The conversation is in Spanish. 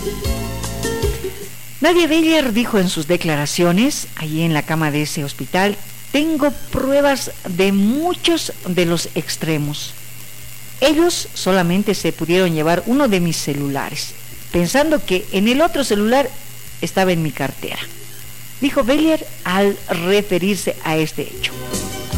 Nadia Beller dijo en sus declaraciones, allí en la cama de ese hospital: tengo pruebas de muchos de los extremos. Ellos solamente se pudieron llevar uno de mis celulares, pensando que en el otro celular estaba en mi cartera, dijo Beller al referirse a este hecho.